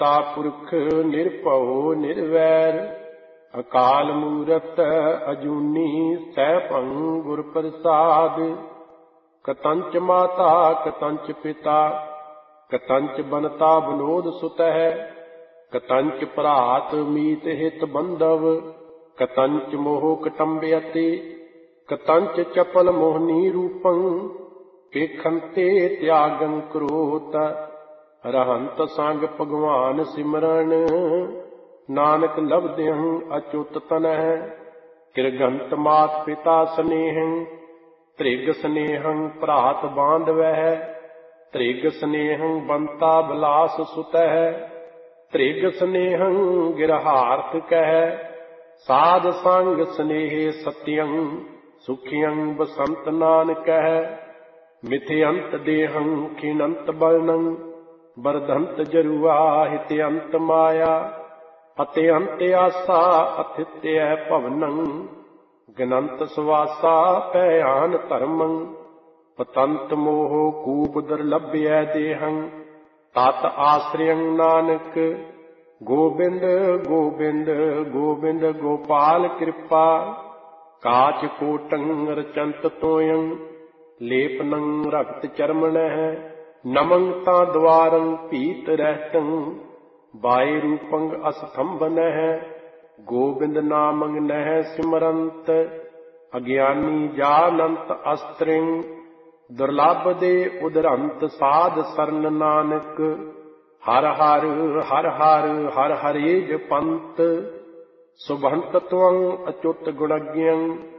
ਤਾ ਪੁਰਖ ਨਿਰਭਉ ਨਿਰਵੈਰ ਅਕਾਲ ਮੂਰਤ ਅਜੂਨੀ ਸੈਭੰ ਗੁਰ ਪ੍ਰਸਾਦ। ਕਤੰਚ ਮਾਤਾ ਕਤੰਚ ਪਿਤਾ ਕਤੰਚ ਬਨਤਾ ਬਨੋਦ ਸੁਤਹਿ ਕਤੰਚ ਭਰਾਤ ਮੀਤ ਹਿਤ ਬੰਧਵ ਕਤੰਚ ਮੋਹ ਕਟੰਬਯਤੇ ਕਤੰਚ ਚਪਲ ਮੋਹਨੀ ਰੂਪੰ ਪੇਖੰਤੇ ਤਿਆਗੰ ਕਰੋਤ। ਰਹੰਤ ਸੰਗ ਭਗਵਾਨ ਸਿਮਰਨ ਨਾਨਕ ਲਭਦਿਅੰ ਅਚੁੱਤ ਤਨਹਿ। ਕਿਰਗੰਤ ਮਾਤ ਪਿਤਾ ਸਨੇਹੰ ਤ੍ਰਿਗ ਸਨੇਹੰ ਭਰਾਤ ਬਾਂਧਵਹਿ ਤ੍ਰਿਗ ਸਨੇਹੰ ਬੰਤਾ ਬਿਲਾਸ ਸੁਤਹਿ ਤ੍ਰਿਗ ਸਨੇਹੰ ਗਿਰਹਾਰਥ ਕਹਿ। ਸਾਧ ਸੰਗ ਸਨੇਹ ਸਤਿਯੰ ਸੁਖਿਯੰ ਬਸੰਤ ਨਾਨਕਹਿ। ਮਿਥਿਅੰਤ ਦੇਹੰ ਖਿਨੰਤ ਬਲਨੰ ਬਰਧੰਤ ਜਰੂਆ ਹਿਤਿਅੰਤ ਮਾਇਆ ਅਤਿਅੰਤ ਆਸਾ ਅਥਿਤਯ ਭਵਨੰ ਗਨੰਤ ਸਵਾਸਾ ਭੈਆਨ ਧਰਮੰ। ਪਤੰਤ ਮੋਹ ਕੂਪ ਦੁਰਲਭਯ ਦੇਹੰ ਤਤ ਆਸਰਿਯੰ ਨਾਨਕ। ਗੋਬਿੰਦ ਗੋਬਿੰਦ ਗੋਬਿੰਦ ਗੋਪਾਲ ਕਿਰਪਾ ਕਾਚ ਕੋਟੰ ਰਚੰਤ ਤੋਯੰ ਲੇਪਨੰ ਰਕਤ ਚਰਮਣਹਿ। ਨਮੰ ਤਾਂ ਦਵਾਰੰ ਭੀਤ ਰਹਿਤੰ ਬਾਏ ਰੂਪੰ ਅਸਥੰਭਨਹਿ। ਗੋਬਿੰਦ ਨਾਮੰ ਨਹਿ ਸਿਮਰੰਤ ਅਗਿਆਨੀ ਜਾਨੰਤ ਅਸਤ੍ਰਿੰ। ਦੁਰਲਭ ਦੇ ਉਦਰੰਤ ਸਾਧ ਸਰਨ ਨਾਨਕ। ਹਰ ਹਰ ਹਰ ਹਰ ਹਰ ਹਰੇ ਜਪੰਤ ਸੁਭੰਤ ਤਵੰ ਅਚੁੱਤ ਗੁਣਗਿਅੰ।